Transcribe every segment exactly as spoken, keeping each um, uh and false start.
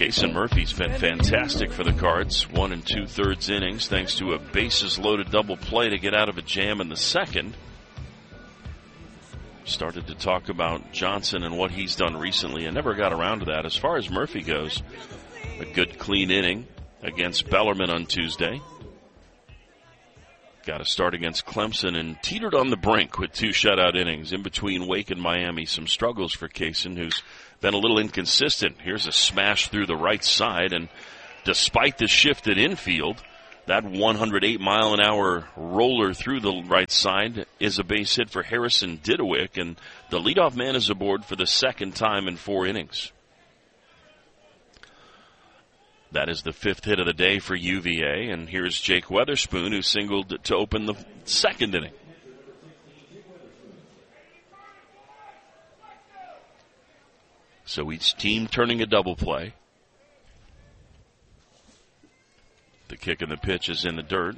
Kason Murphy's been fantastic for the Cards. One and two-thirds innings thanks to a bases-loaded double play to get out of a jam in the second. Started to talk about Johnson and what he's done recently and never got around to that. As far as Murphy goes, a good clean inning against Bellarmine on Tuesday. Got a start against Clemson and teetered on the brink with two shutout innings. In between Wake and Miami, some struggles for Kason, who's been a little inconsistent. Here's a smash through the right side, and despite the shift at infield, that one hundred eight mile an hour roller through the right side is a base hit for Harrison Didowick, and the leadoff man is aboard for the second time in four innings. That is the fifth hit of the day for U V A, and here's Jake Weatherspoon, who singled to open the second inning. So each team turning a double play. The kick and the pitch is in the dirt.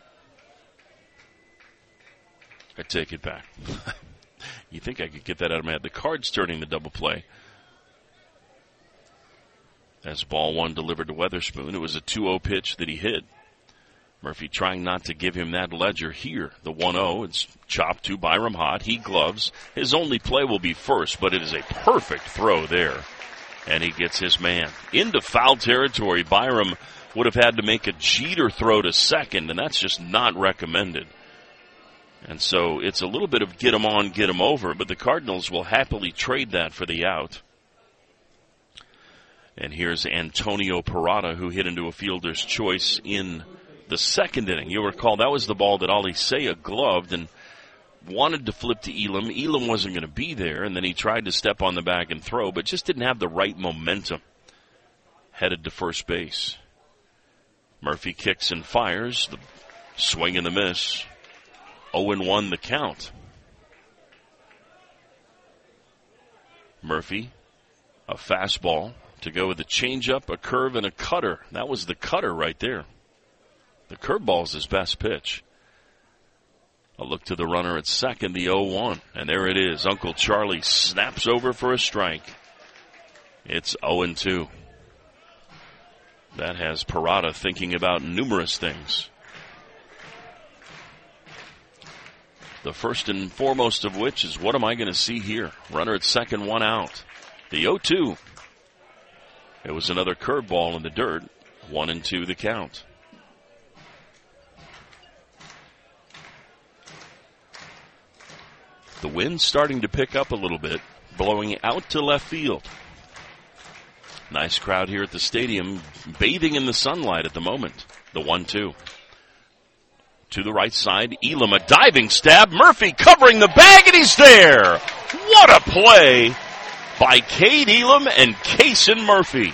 I take it back. You think I could get that out of my head. The Cards turning the double play. As ball one delivered to Weatherspoon. It was a two oh pitch that he hit. Murphy trying not to give him that ledger here. The one oh, it's chopped to Byram Hott. He gloves. His only play will be first, but it is a perfect throw there. And he gets his man into foul territory. Byram would have had to make a Jeter throw to second, and that's just not recommended. And so it's a little bit of get him on, get him over, but the Cardinals will happily trade that for the out. And here's Antonio Parada, who hit into a fielder's choice in the second inning. You'll recall that was the ball that Alicea gloved and wanted to flip to Elam. Elam wasn't going to be there, and then he tried to step on the bag and throw, but just didn't have the right momentum. Headed to first base. Murphy kicks and fires. The swing and the miss. oh and one the count. Murphy, a fastball to go with a changeup, a curve, and a cutter. That was the cutter right there. The curveball's his best pitch. A look to the runner at second, the oh one. And there it is. Uncle Charlie snaps over for a strike. It's oh and two. That has Parada thinking about numerous things. The first and foremost of which is, what am I going to see here? Runner at second, one out. The oh two. It was another curveball in the dirt. One and two the count. The wind starting to pick up a little bit, blowing out to left field. Nice crowd here at the stadium, bathing in the sunlight at the moment. The one two. To the right side, Elam, a diving stab. Murphy covering the bag, and he's there. What a play by Cade Elam and Kason Murphy.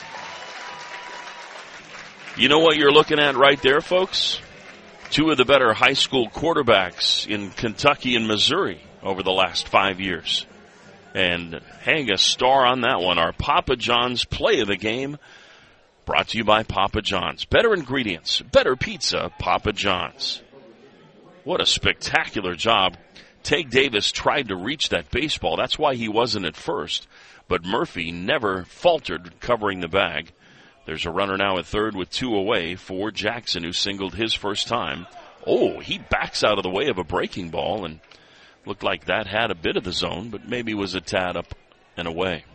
You know what you're looking at right there, folks? Two of the better high school quarterbacks in Kentucky and Missouri over the last five years. And hang a star on that one. Our Papa John's play of the game, brought to you by Papa John's. Better ingredients, better pizza, Papa John's. What a spectacular job. Tage Davis tried to reach that baseball. That's why he wasn't at first. But Murphy never faltered covering the bag. There's a runner now at third with two away for Jackson, who singled his first time. Oh, he backs out of the way of a breaking ball, and looked like that had a bit of the zone, but maybe was a tad up and away.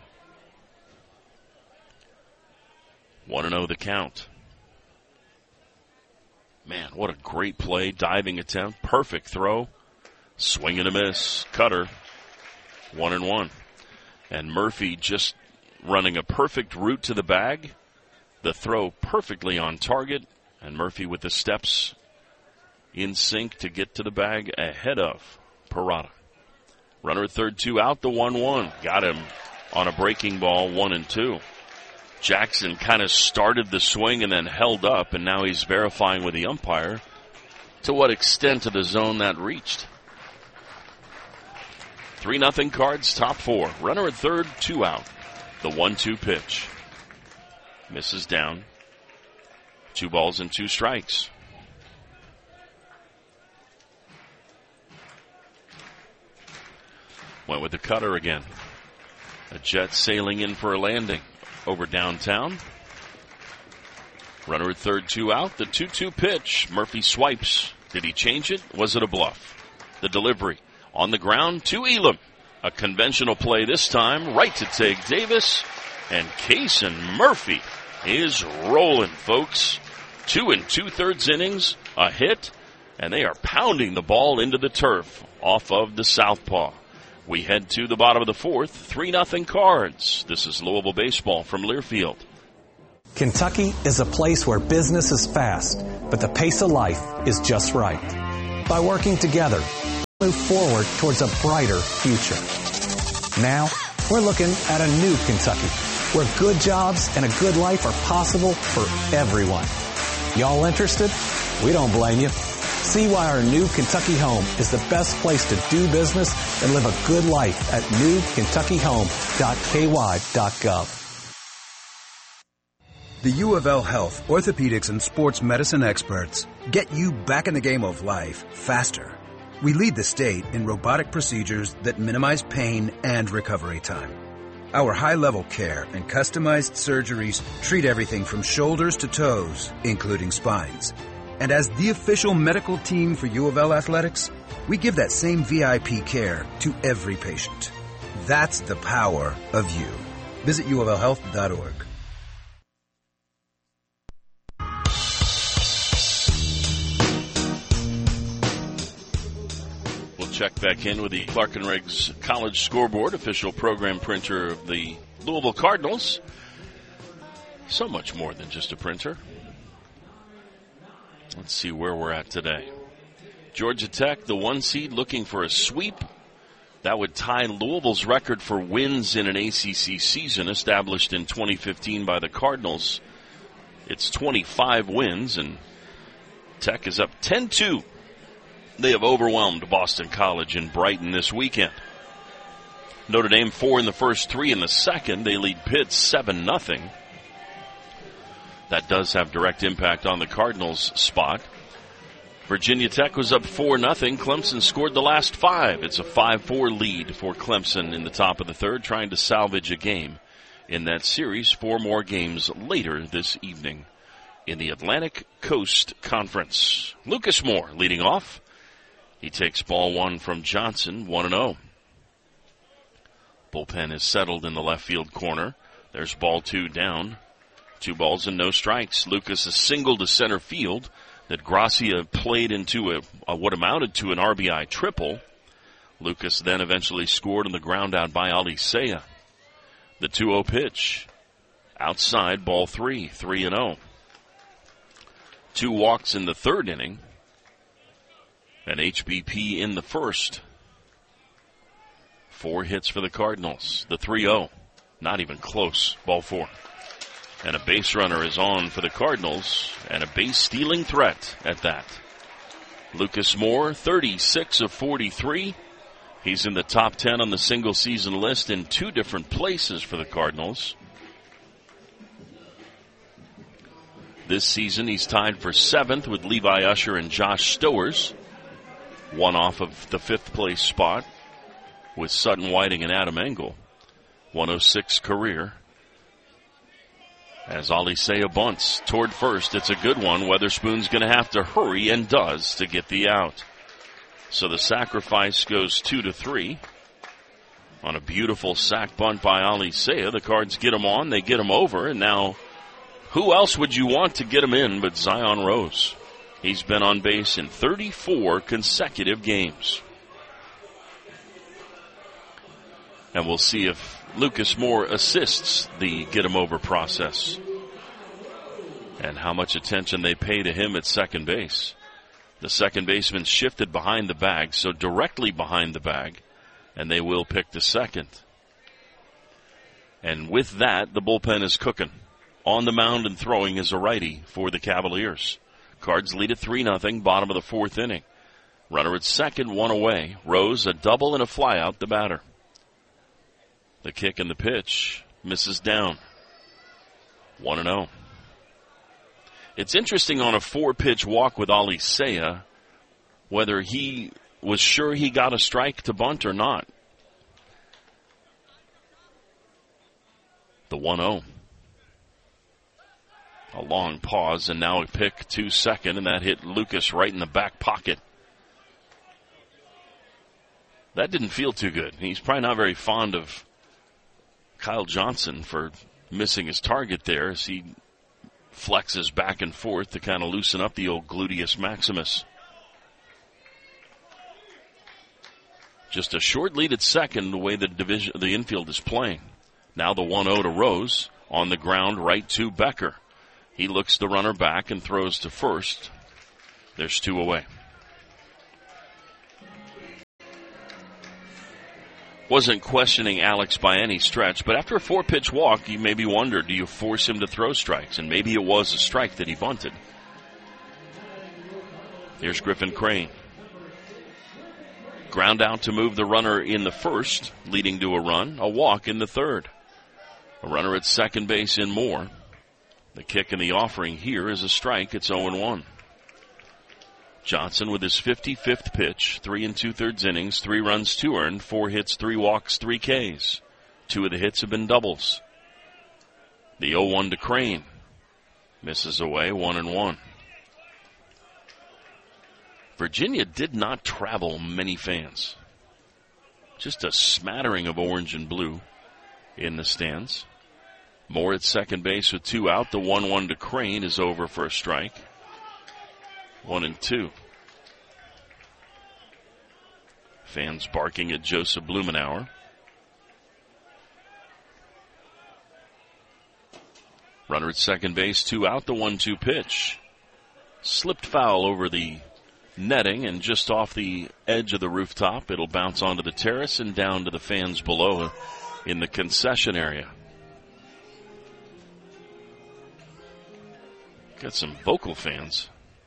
one and oh the count. Man, what a great play. Diving attempt. Perfect throw. Swing and a miss. Cutter. One and one. And Murphy just running a perfect route to the bag. The throw perfectly on target. And Murphy with the steps in sync to get to the bag ahead of Parada. Runner at third, two out, the one one. Got him on a breaking ball, one and two. Jackson kind of started the swing and then held up, and now he's verifying with the umpire to what extent of the zone that reached. three nothing Cards, top four. Runner at third, two out. The one two pitch. Misses down. Two balls and two strikes. Went with the cutter again. A jet sailing in for a landing over downtown. Runner at third, two out. The two two pitch. Murphy swipes. Did he change it? Was it a bluff? The delivery on the ground to Elam. A conventional play this time. Right to take Davis. And Kason Murphy is rolling, folks. Two and two-thirds innings, a hit, and they are pounding the ball into the turf off of the southpaw. We head to the bottom of the fourth, three nothing Cards. This is Louisville Baseball from Learfield. Kentucky is a place where business is fast, but the pace of life is just right. By working together, we move forward towards a brighter future. Now, we're looking at a new Kentucky, where good jobs and a good life are possible for everyone. Y'all interested? We don't blame you. See why our new Kentucky home is the best place to do business and live a good life at new kentucky home dot k y dot gov. The U of L Health, orthopedics, and sports medicine experts get you back in the game of life faster. We lead the state in robotic procedures that minimize pain and recovery time. Our high-level care and customized surgeries treat everything from shoulders to toes, including spines. And as the official medical team for U of L Athletics, we give that same V I P care to every patient. That's the power of you. Visit u of l health dot org. Check back in with the Clark and Riggs College Scoreboard, official program printer of the Louisville Cardinals. So much more than just a printer. Let's see where we're at today. Georgia Tech, the one seed, looking for a sweep. That would tie Louisville's record for wins in an A C C season established in twenty fifteen by the Cardinals. It's twenty-five wins, and Tech is up ten two. They have overwhelmed Boston College in Brighton this weekend. Notre Dame four in the first, three in the second. They lead Pitt seven nothing. That does have direct impact on the Cardinals' spot. Virginia Tech was up four nothing. Clemson scored the last five. It's a five four lead for Clemson in the top of the third, trying to salvage a game in that series. Four more games later this evening in the Atlantic Coast Conference. Lucas Moore leading off. He takes ball one from Johnson, one and oh. Bullpen is settled in the left field corner. There's ball two down. Two balls and no strikes. Lucas a single to center field that Gracia played into a, a what amounted to an R B I triple. Lucas then eventually scored on the ground out by Alicea. The two oh pitch. Outside, ball three, three and oh. Two walks in the third inning. And H B P in the first. Four hits for the Cardinals. The three oh. Not even close. Ball four. And a base runner is on for the Cardinals. And a base stealing threat at that. Lucas Moore, thirty-six of forty-three. He's in the top ten on the single season list in two different places for the Cardinals. This season he's tied for seventh with Levi Usher and Josh Stowers. One off of the fifth place spot with Sutton Whiting and Adam Engel. one oh six career. As Alicea bunts toward first, it's a good one. Weatherspoon's going to have to hurry, and does, to get the out. So the sacrifice goes two to three. On a beautiful sac bunt by Alicea, the Cards get him on, they get him over, and now who else would you want to get him in but Zion Rose? He's been on base in thirty-four consecutive games. And we'll see if Lucas Moore assists the get-him-over process and how much attention they pay to him at second base. The second baseman shifted behind the bag, so directly behind the bag, and they will pick the second. And with that, the bullpen is cooking. On the mound and throwing is a righty for the Cavaliers. Cards lead at three nothing, bottom of the fourth inning. Runner at second, one away. Rose, a double and a flyout, the batter. The kick and the pitch misses down. one and oh. It's interesting on a four-pitch walk with Alicea whether he was sure he got a strike to bunt or not. The one oh. A long pause, and now a pick to second, and that hit Lucas right in the back pocket. That didn't feel too good. He's probably not very fond of Kyle Johnson for missing his target there as he flexes back and forth to kind of loosen up the old gluteus maximus. Just a short lead at second, the way the division, the infield is playing. Now the one oh to Rose, on the ground right to Becker. He looks the runner back and throws to first. There's two away. Wasn't questioning Alex by any stretch, but after a four-pitch walk, you maybe wondered, do you force him to throw strikes? And maybe it was a strike that he bunted. Here's Griffin Crane. Ground out to move the runner in the first, leading to a run, a walk in the third. A runner at second base in more. The kick and the offering here is a strike. It's oh and one. Johnson with his fifty-fifth pitch, three and two-thirds innings, three runs, two earned, four hits, three walks, three Ks. Two of the hits have been doubles. The oh one to Crane. Misses away, one and one. Virginia did not travel many fans. Just a smattering of orange and blue in the stands. Moore at second base with two out. The one one to Crane is over for a strike. One and two. Fans barking at Joseph Blumenauer. Runner at second base, two out. The one two pitch. Slipped foul over the netting and just off the edge of the rooftop. It'll bounce onto the terrace and down to the fans below in the concession area. Got some vocal fans.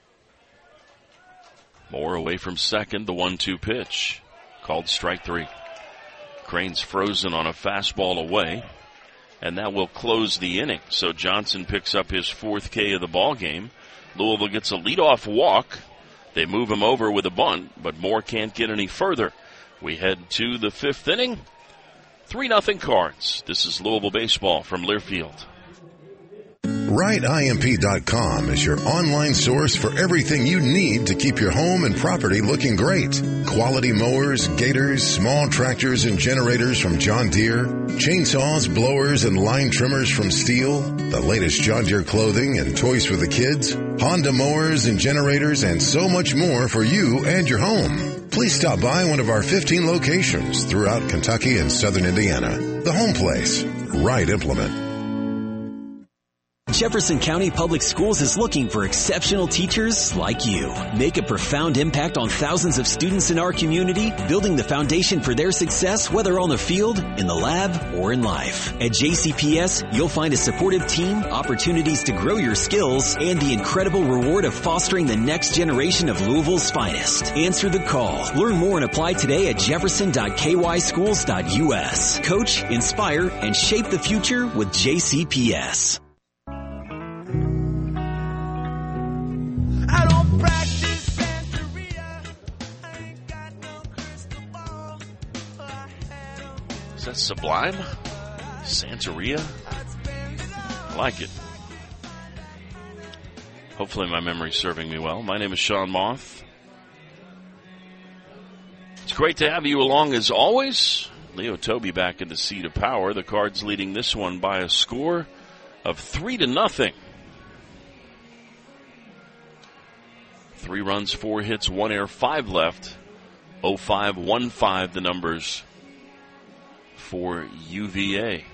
Moore away from second, the one two pitch. Called strike three. Crane's frozen on a fastball away, and that will close the inning. So Johnson picks up his fourth K of the ball game. Louisville gets a leadoff walk. They move him over with a bunt, but Moore can't get any further. We head to the fifth inning. three nothing Cards. This is Louisville baseball from Learfield. Right I M P dot com is your online source for everything you need to keep your home and property looking great. Quality mowers, gators, small tractors and generators from John Deere, chainsaws, blowers, and line trimmers from Steel, the latest John Deere clothing and toys for the kids, Honda mowers and generators, and so much more for you and your home. Please stop by one of our fifteen locations throughout Kentucky and southern Indiana. The home place, Right Implement. Jefferson County Public Schools is looking for exceptional teachers like you. Make a profound impact on thousands of students in our community, building the foundation for their success, whether on the field, in the lab, or in life. At J C P S, you'll find a supportive team, opportunities to grow your skills, and the incredible reward of fostering the next generation of Louisville's finest. Answer the call. Learn more and apply today at jefferson dot k y schools dot u s. Coach, inspire, and shape the future with J C P S. Is that Sublime? Santeria? I like it. Hopefully my memory's serving me well. My name is Sean Moth. It's great to have you along as always. Leo Toby back in the seat of power. The Cards leading this one by a score of three to nothing. Three runs, four hits, one error, five left. oh five, one five the numbers for U V A.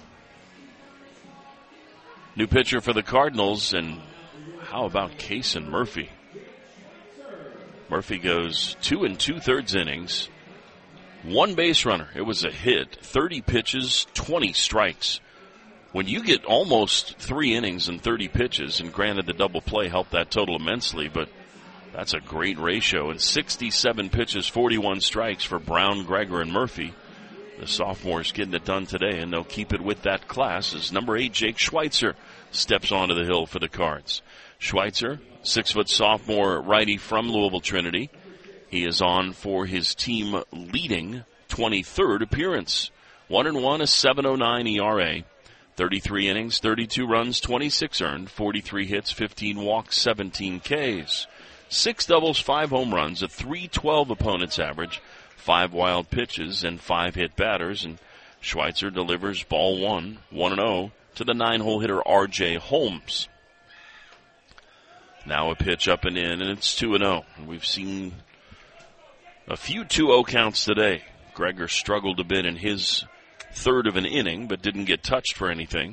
New pitcher for the Cardinals, and how about Kason Murphy? Murphy goes two and two-thirds innings, one base runner. It was a hit, thirty pitches, twenty strikes. When you get almost three innings and thirty pitches, and granted the double play helped that total immensely, but that's a great ratio. And sixty-seven pitches, forty-one strikes for Brown, Gregor, and Murphy. The sophomores getting it done today, and they'll keep it with that class as number eight, Jake Schweitzer, steps onto the hill for the Cards. Schweitzer, six-foot sophomore righty from Louisville Trinity. He is on for his team-leading twenty-third appearance. One and one, a seven oh nine E R A. thirty-three innings, thirty-two runs, twenty-six earned, forty-three hits, fifteen walks, seventeen Ks. Six doubles, five home runs, a three twelve opponent's average, five wild pitches, and five hit batters. And Schweitzer delivers ball one, one and oh, to the nine-hole hitter R J Holmes. Now a pitch up and in, and it's two and oh. We've seen a few two oh counts today. Gregor struggled a bit in his third of an inning, but didn't get touched for anything.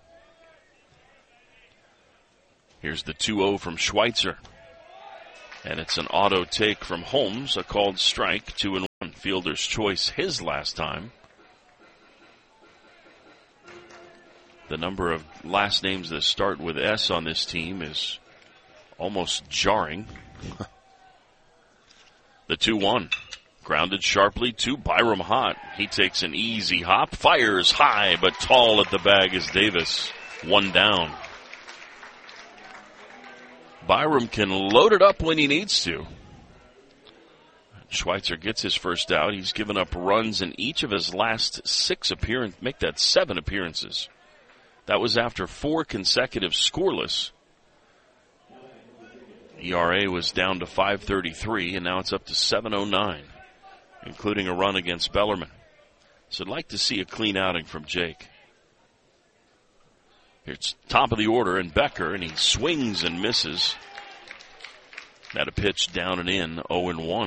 Here's the two oh from Schweitzer. And it's an auto take from Holmes, a called strike, two and one. Fielder's choice his last time. The number of last names that start with S on this team is almost jarring. The two one. Grounded sharply to Byram Hott. He takes an easy hop, fires high but tall at the bag is Davis. One down. Byram can load it up when he needs to. Schweitzer gets his first out. He's given up runs in each of his last six appearances. Make that seven appearances. That was after four consecutive scoreless. E R A was down to five thirty-three, and now it's up to seven oh nine, including a run against Bellarmine. So I'd like to see a clean outing from Jake. Here's top of the order, and Becker, and he swings and misses. At a pitch down and in, oh and one.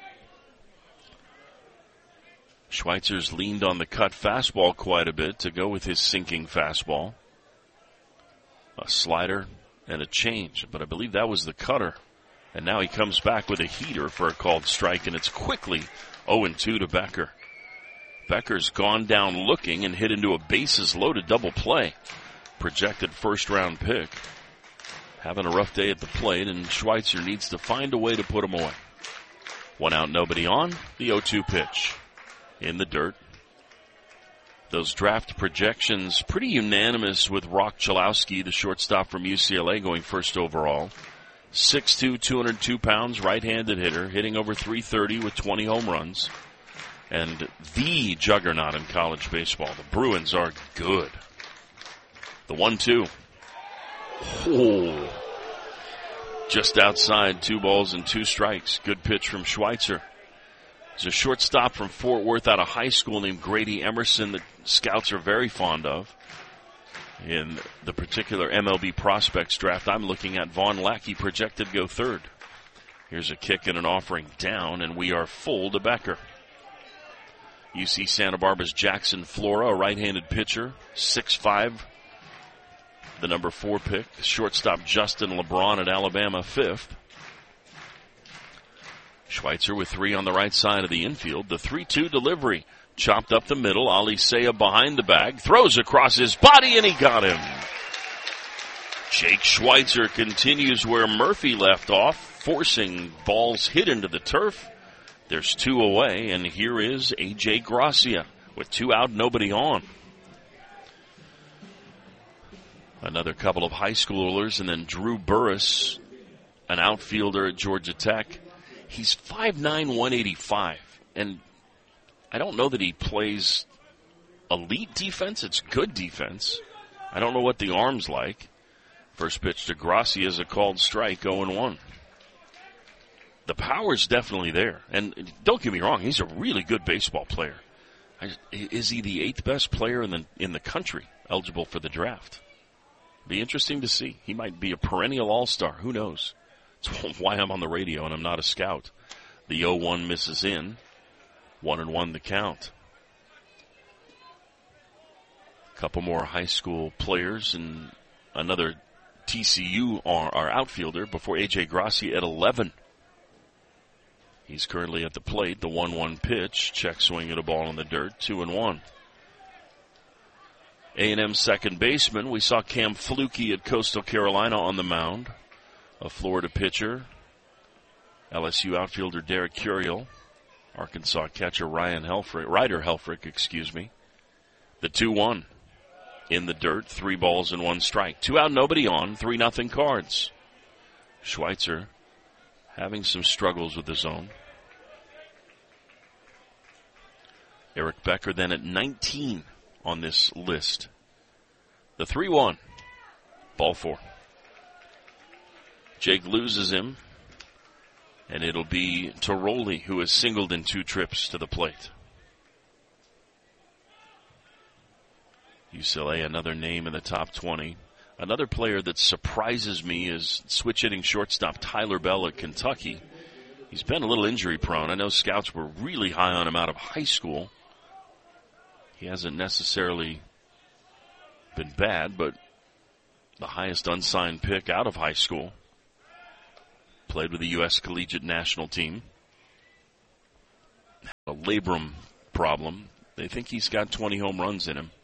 Schweitzer's leaned on the cut fastball quite a bit to go with his sinking fastball. A slider and a change, but I believe that was the cutter. And now he comes back with a heater for a called strike, and it's quickly oh and two to Becker. Becker's gone down looking and hit into a bases-loaded double play. Projected first-round pick. Having a rough day at the plate, and Schweitzer needs to find a way to put him away. One out, nobody on. The oh two pitch. In the dirt. Those draft projections pretty unanimous with Rock Chalowski, the shortstop from U C L A, going first overall. six two, two hundred two pounds, right-handed hitter, hitting over three thirty with twenty home runs. And the juggernaut in college baseball. The Bruins are good. The one two. Oh. Just outside, two balls and two strikes. Good pitch from Schweitzer. There's a shortstop from Fort Worth out of high school named Grady Emerson that scouts are very fond of. In the particular M L B prospects draft I'm looking at, Vaughn Lackey projected to go third. Here's a kick and an offering down, and we are full to Becker. U C Santa Barbara's Jackson Flora, a right-handed pitcher, six five, the number four pick. Shortstop Justin LeBron at Alabama, fifth. Schweitzer with three on the right side of the infield. The three two delivery. Chopped up the middle. Ali Seiya behind the bag. Throws across his body, and he got him. Jake Schweitzer continues where Murphy left off, forcing balls hit into the turf. There's two away, and here is A J Gracia with two out, nobody on. Another couple of high schoolers, and then Drew Burris, an outfielder at Georgia Tech. He's five nine, one eighty-five, and I don't know that he plays elite defense. It's good defense. I don't know what the arm's like. First pitch to Gracia is a called strike, oh and one. The power's definitely there, and don't get me wrong, he's a really good baseball player. I, is he the eighth best player in the in the country eligible for the draft? Be interesting to see. He might be a perennial all-star. Who knows? That's why I'm on the radio and I'm not a scout. The oh one misses in. One and one the count. A couple more high school players and another T C U our, our outfielder before A J Gracia at eleven. He's currently at the plate. The one one pitch. Check swing at a ball in the dirt. Two and one. A and M second baseman. We saw Cam Fluke at Coastal Carolina on the mound. A Florida pitcher, L S U outfielder Derek Curiel, Arkansas catcher Ryan Helfrich, Ryder Helfrich, excuse me. The two one in the dirt, three balls and one strike. Two out, nobody on, three nothing Cards. Schweitzer having some struggles with the zone. Eric Becker then at nineteen on this list. The three one. Ball four. Jake loses him, and it'll be Tiroli who has singled in two trips to the plate. U C L A, another name in the top twenty. Another player that surprises me is switch-hitting shortstop Tyler Bell at Kentucky. He's been a little injury-prone. I know scouts were really high on him out of high school. He hasn't necessarily been bad, but the highest unsigned pick out of high school. Played with the U S Collegiate National Team. A labrum problem. They think he's got twenty home runs in him.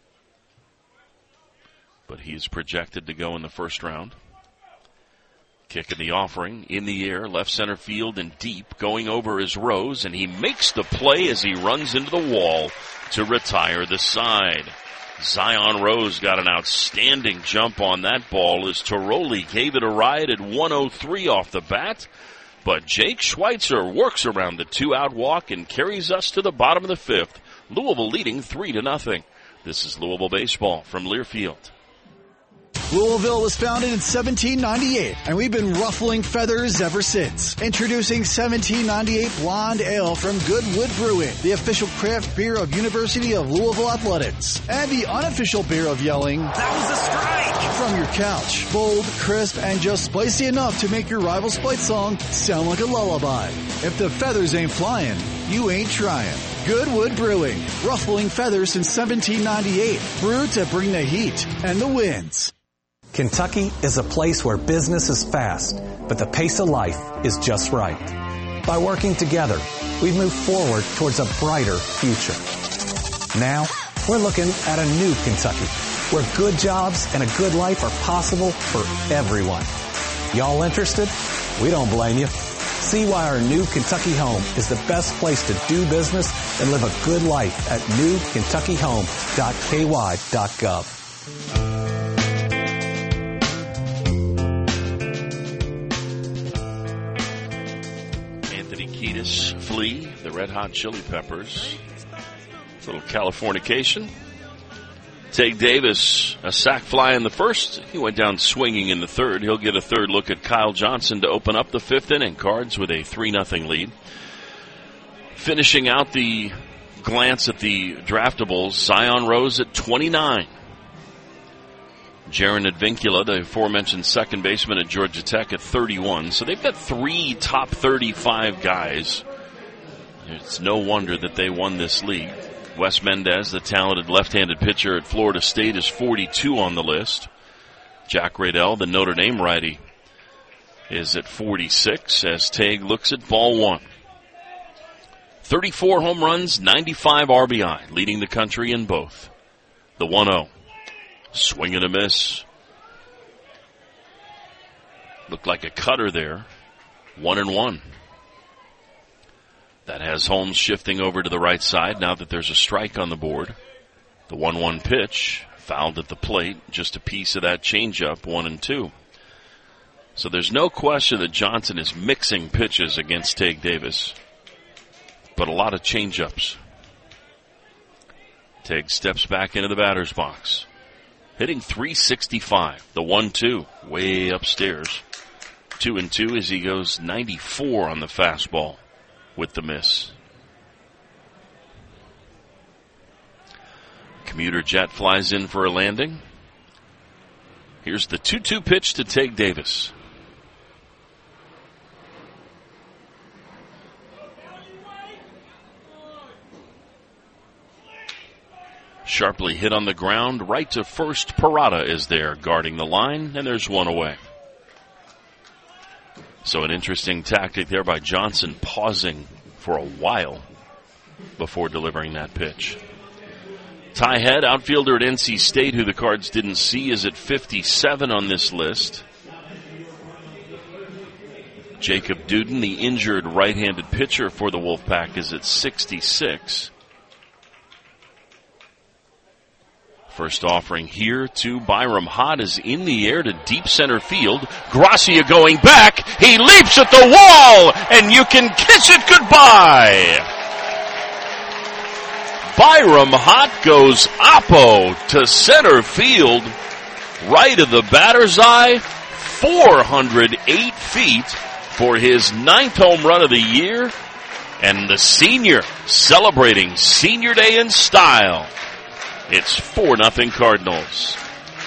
But he's projected to go in the first round. Kick in the offering, in the air, left center field and deep, going over his Rose, and he makes the play as he runs into the wall to retire the side. Zion Rose got an outstanding jump on that ball as Tiroli gave it a ride at one oh three off the bat. But Jake Schweitzer works around the two-out walk and carries us to the bottom of the fifth. Louisville leading three to nothing. This is Louisville baseball from Learfield. Louisville was founded in seventeen ninety-eight, and we've been ruffling feathers ever since. Introducing seventeen ninety-eight Blonde Ale from Goodwood Brewing, the official craft beer of University of Louisville Athletics, and the unofficial beer of yelling, "That was a strike!" from your couch. Bold, crisp, and just spicy enough to make your rival's fight song sound like a lullaby. If the feathers ain't flying, you ain't trying. Goodwood Brewing, ruffling feathers since seventeen ninety-eight. Brewed to bring the heat and the winds. Kentucky is a place where business is fast, but the pace of life is just right. By working together, we've moved forward towards a brighter future. Now, we're looking at a new Kentucky, where good jobs and a good life are possible for everyone. Y'all interested? We don't blame you. See why our new Kentucky home is the best place to do business and live a good life at new kentucky home dot k y dot gov. Flea, the Red Hot Chili Peppers. A little Californication. Tate Davis, a sac fly in the first. He went down swinging in the third. He'll get a third look at Kyle Johnson to open up the fifth inning. Cards with a three nothing lead. Finishing out the glance at the draftables, Zion Rose at twenty-nine. Jaron Advincula, the aforementioned second baseman at Georgia Tech, at thirty-one. So they've got three top thirty-five guys. It's no wonder that they won this league. Wes Mendez, the talented left-handed pitcher at Florida State, is forty-two on the list. Jack Radell, the Notre Dame righty, is at forty-six as Tague looks at ball one. thirty-four home runs, ninety-five R B I, leading the country in both. The one oh. Swing and a miss. Looked like a cutter there. One and one. That has Holmes shifting over to the right side now that there's a strike on the board. The one one pitch, fouled at the plate, just a piece of that changeup, one and two. So there's no question that Johnson is mixing pitches against Tague Davis, but a lot of changeups. Tague steps back into the batter's box. Hitting three sixty-five, the one two, way upstairs. Two and two as he goes ninety-four on the fastball with the miss. Commuter jet flies in for a landing. Here's the two two pitch to Tague Davis. Sharply hit on the ground, right to first. Parada is there guarding the line, and there's one away. So an interesting tactic there by Johnson, pausing for a while before delivering that pitch. Ty Head, outfielder at N C State, who the Cards didn't see, is at fifty-seven on this list. Jacob Duden, the injured right-handed pitcher for the Wolfpack, is at sixty-six. First offering here to Byram Hott is in the air to deep center field. Gracia going back. He leaps at the wall, and you can kiss it goodbye. Byram Hott goes oppo to center field. right of the batter's eye, four hundred eight feet for his ninth home run of the year. And the senior celebrating Senior Day in style. It's four nothing Cardinals.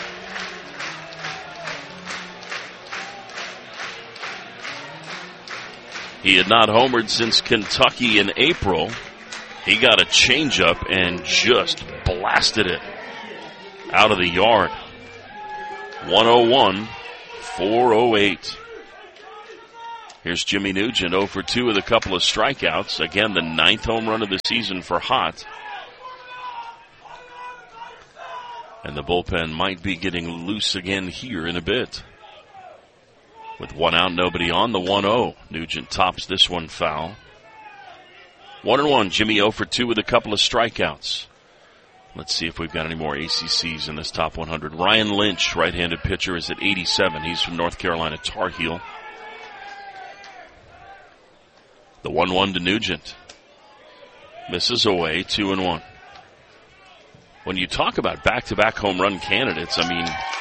He had not homered since Kentucky in April. He got a changeup and just blasted it out of the yard. one oh one, four oh eight. Here's Jimmy Nugent, oh for two with a couple of strikeouts. Again, the ninth home run of the season for Hott. And the bullpen might be getting loose again here in a bit. With one out, nobody on, the one oh. Nugent tops this one foul. one and one, Jimmy oh for two with a couple of strikeouts. Let's see if we've got any more A C Cs in this top one hundred. Ryan Lynch, right-handed pitcher, is at eighty-seven. He's from North Carolina Tar Heel. The one one to Nugent. Misses away, two and one. When you talk about back-to-back home run candidates, I mean,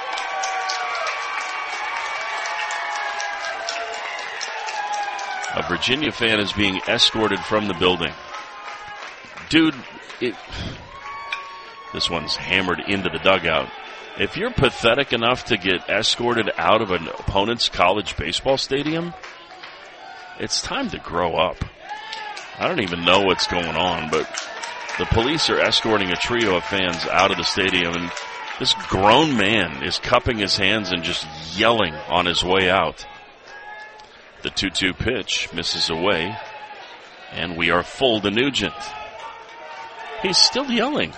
a Virginia fan is being escorted from the building. Dude, it, this one's hammered into the dugout. If you're pathetic enough to get escorted out of an opponent's college baseball stadium, it's time to grow up. I don't even know what's going on, but the police are escorting a trio of fans out of the stadium, and this grown man is cupping his hands and just yelling on his way out. The two two pitch misses away, and we are full to Nugent. He's still yelling.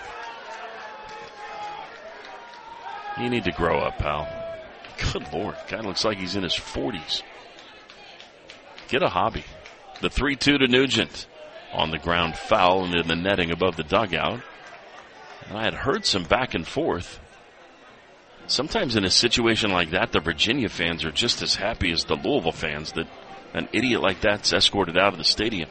You need to grow up, pal. Good Lord, guy looks like he's in his forties. Get a hobby. The three two to Nugent. On the ground, foul and in the netting above the dugout. And I had heard some back and forth. Sometimes in a situation like that, the Virginia fans are just as happy as the Louisville fans that an idiot like that's escorted out of the stadium.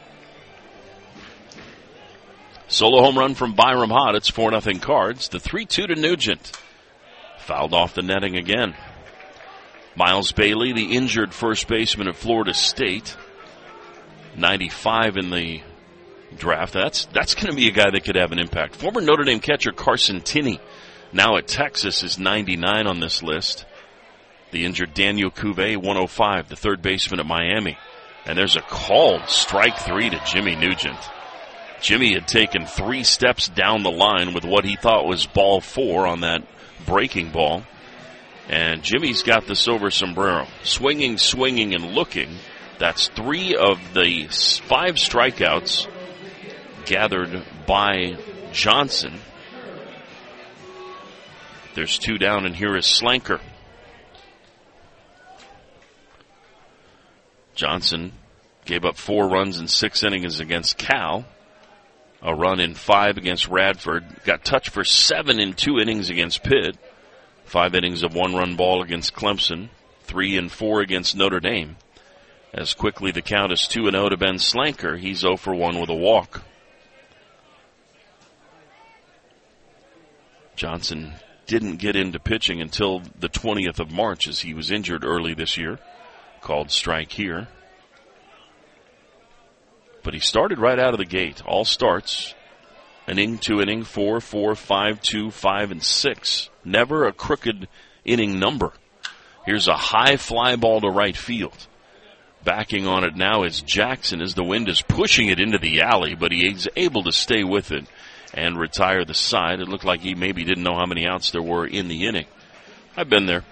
Solo home run from Byram Hott. It's four nothing Cards. The three two to Nugent. Fouled off the netting again. Miles Bailey, the injured first baseman at Florida State. ninety-five in the draft. That's that's going to be a guy that could have an impact. Former Notre Dame catcher Carson Tinney, now at Texas, is ninety-nine on this list. The injured Daniel Cuvée, one oh five, the third baseman at Miami. And there's a called strike three to Jimmy Nugent. Jimmy had taken three steps down the line with what he thought was ball four on that breaking ball. And Jimmy's got the silver sombrero. Swinging, swinging, and looking. That's three of the five strikeouts gathered by Johnson. There's two down, and here is Slanker. Johnson gave up four runs in six innings against Cal. A run in five against Radford. Got touched for seven in two innings against Pitt. Five innings of one-run ball against Clemson. Three and four against Notre Dame. As quickly the count is two and oh to Ben Slanker. He's oh for one with a walk. Johnson didn't get into pitching until the twentieth of March as he was injured early this year. Called strike here. But he started right out of the gate. All starts. Inning, two inning, four, four, five, two, five, and six. Never a crooked inning number. Here's a high fly ball to right field. Backing on it now is Jackson as the wind is pushing it into the alley, but he's able to stay with it and retire the side. It looked like he maybe didn't know how many outs there were in the inning. I've been there.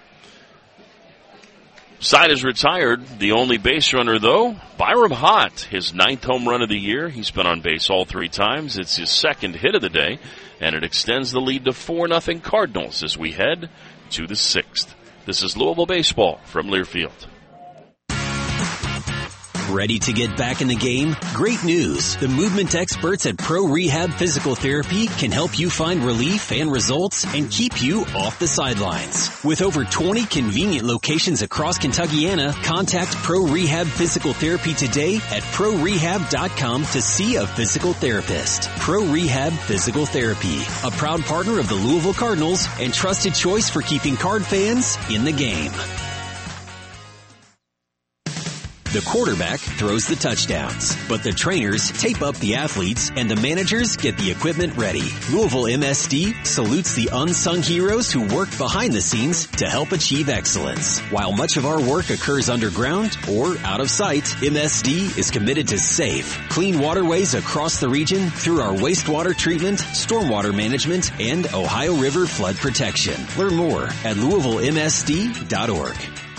Side is retired. The only base runner, though, Byram Hott, his ninth home run of the year. He's been on base all three times. It's his second hit of the day, and it extends the lead to four nothing Cardinals as we head to the sixth. This is Louisville Baseball from Learfield. Ready to get back in the game? Great news! The movement experts at Pro Rehab Physical Therapy can help you find relief and results and keep you off the sidelines. With over twenty convenient locations across Kentuckiana, contact Pro Rehab Physical Therapy today at pro rehab dot com to see a physical therapist. Pro Rehab Physical Therapy, a proud partner of the Louisville Cardinals and trusted choice for keeping Card fans in the game. The quarterback throws the touchdowns, but the trainers tape up the athletes and the managers get the equipment ready. Louisville M S D salutes the unsung heroes who work behind the scenes to help achieve excellence. While much of our work occurs underground or out of sight, M S D is committed to safe, clean waterways across the region through our wastewater treatment, stormwater management, and Ohio River flood protection. Learn more at louisville m s d dot org.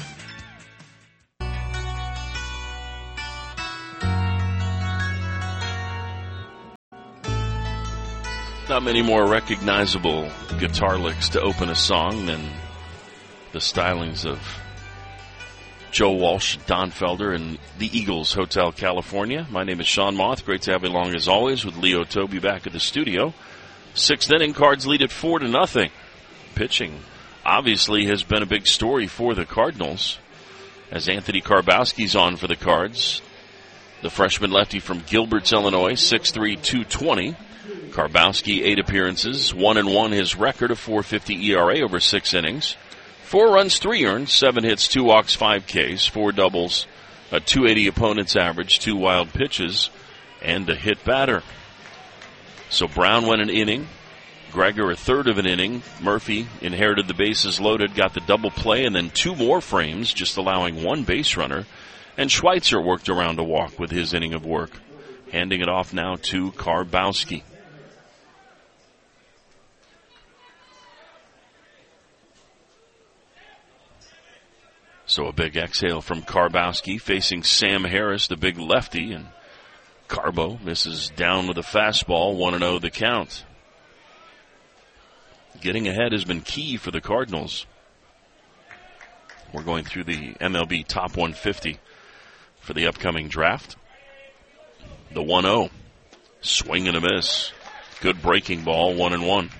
Not many more recognizable guitar licks to open a song than the stylings of Joe Walsh, Don Felder, and the Eagles Hotel California. My name is Sean Moth. Great to have you along as always with Leo Toby back at the studio. Sixth inning, Cards lead at four to nothing. Pitching obviously has been a big story for the Cardinals as Anthony Karbowski's on for the Cards. The freshman lefty from Gilbert's, Illinois, six three, two twenty. Karbowski, eight appearances, one and one his record, of four fifty E R A over six innings. Four runs, three earned, seven hits, two walks, five Ks, four doubles, a two eighty opponent's average, two wild pitches, and a hit batter. So Brown went an inning, Gregor a third of an inning. Murphy inherited the bases loaded, got the double play, and then two more frames, just allowing one base runner. And Schweitzer worked around a walk with his inning of work. Handing it off now to Karbowski. So a big exhale from Karbowski facing Sam Harris, the big lefty, and Carbo misses down with a fastball, one and oh the count. Getting ahead has been key for the Cardinals. We're going through the M L B Top one fifty for the upcoming draft. The one oh, swing and a miss. Good breaking ball, one and one.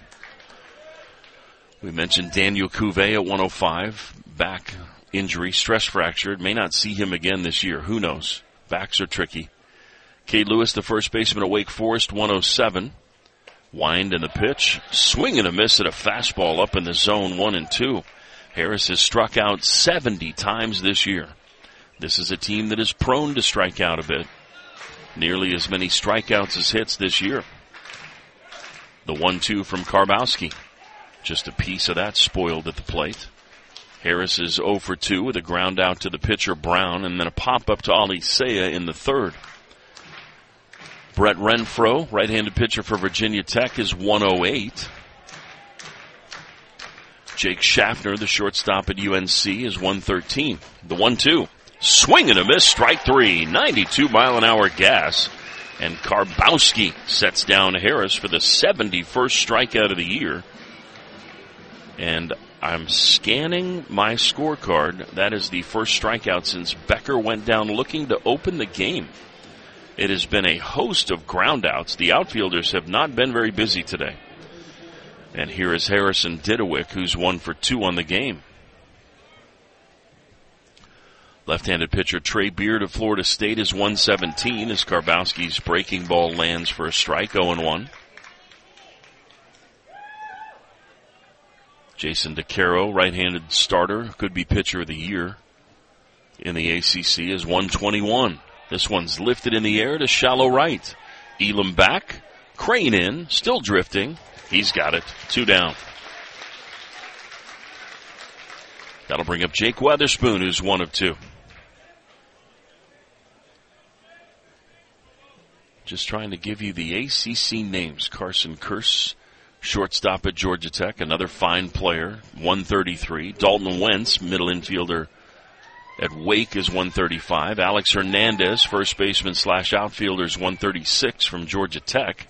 We mentioned Daniel Cuvée at one oh five, back injury, stress fractured. May not see him again this year. Who knows? Backs are tricky. Cade Lewis, the first baseman at Wake Forest, one oh seven. Wind in the pitch. Swing and a miss at a fastball up in the zone, one and two. Harris has struck out seventy times this year. This is a team that is prone to strike out a bit. Nearly as many strikeouts as hits this year. The one two from Karbowski. Just a piece of that spoiled at the plate. Harris is oh for two with a ground out to the pitcher Brown, and then a pop-up to Ali Seiya in the third. Brett Renfroe, right-handed pitcher for Virginia Tech, is one oh eight. Jake Schaffner, the shortstop at U N C, is one thirteen. The one two. Swing and a miss, strike three. ninety-two mile an hour gas. And Karbowski sets down Harris for the seventy-first strikeout of the year. And I'm scanning my scorecard. That is the first strikeout since Becker went down looking to open the game. It has been a host of groundouts. The outfielders have not been very busy today. And here is Harrison Didowick, who's one for two on the game. Left-handed pitcher Trey Beard of Florida State is one seventeen as Karbowski's breaking ball lands for a strike, oh and one. Jason DeCaro, right-handed starter, could be pitcher of the year in the A C C, is one twenty-one. This one's lifted in the air to shallow right. Elam back, Crane in, still drifting. He's got it, two down. That'll bring up Jake Weatherspoon, who's one of two. Just trying to give you the A C C names. Carson Kearse, shortstop at Georgia Tech, another fine player, one thirty-three. Dalton Wentz, middle infielder at Wake, is one thirty-five. Alex Hernandez, first baseman slash outfielder, is one thirty-six from Georgia Tech.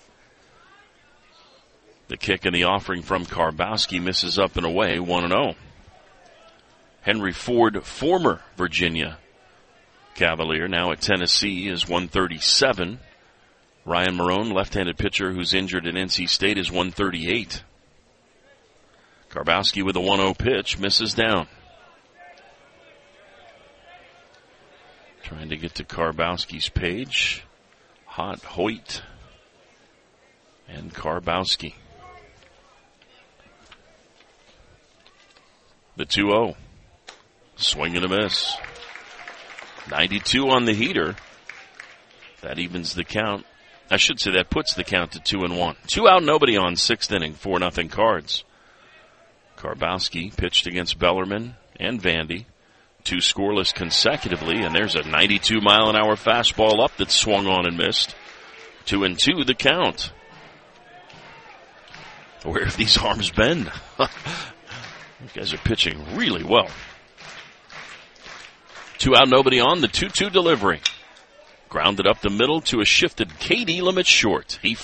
The kick and the offering from Karbowski misses up and away, one and oh. Henry Ford, former Virginia Cavalier, now at Tennessee, is one thirty-seven. Ryan Marone, left-handed pitcher who's injured at N C State, is one thirty-eight. Karbowski with a one oh pitch, misses down. Trying to get to Karbowski's page. Hot, Hoyt, and Karbowski. The two oh. Swing and a miss. ninety-two on the heater. That evens the count. I should say that puts the count to two and one. Two out, nobody on, sixth inning, four nothing Cards. Karbowski pitched against Bellarmine and Vandy. Two scoreless consecutively, and there's a ninety-two mile an hour fastball up that swung on and missed. Two and two, the count. Where have these arms been? These guys are pitching really well. Two out, nobody on, the two two delivery. Grounded up the middle to a shifted Cade Elam at short. He